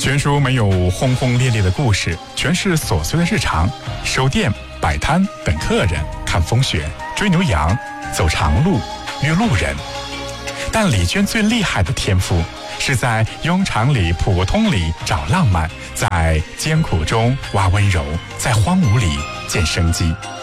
全书没有轰轰烈烈的故事，全是琐碎的日常，收店、摆摊、等客人、看风雪、追牛羊、走长路、遇路人。但李娟最厉害的天赋是在庸常里、普通里找浪漫，在艰苦中挖温柔，在荒芜里见生机。